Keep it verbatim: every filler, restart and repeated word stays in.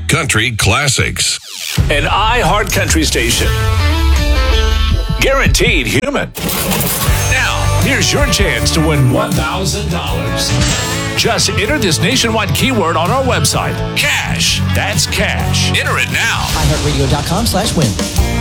Country Classics. An iHeart Country station. Guaranteed human. Now, here's your chance to win one thousand dollars. Just enter this nationwide keyword on our website. Cash. That's cash. Enter it now. iHeartRadio.com slash win.